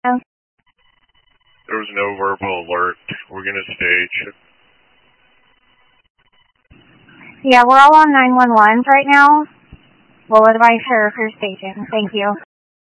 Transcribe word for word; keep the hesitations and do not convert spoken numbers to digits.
There was no verbal alert. We're going to stage. Yeah, we're all on nine one one right now. We'll advise her for staging. Thank you.